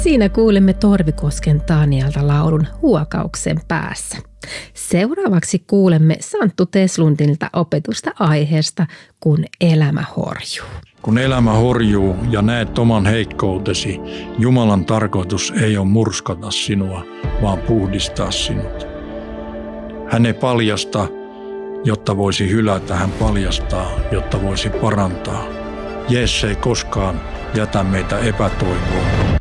Siinä kuulemme Torvikosken Tanialta laulun Huokauksen päässä. Seuraavaksi kuulemme Santtu Teslundilta opetusta aiheesta, kun elämä horjuu. Kun elämä horjuu ja näet oman heikkoutesi, Jumalan tarkoitus ei ole murskata sinua, vaan puhdistaa sinut. Hän ei paljasta, jotta voisi hylätä, hän paljastaa, jotta voisi parantaa. Jeesus ei koskaan jätä meitä epätoivoon.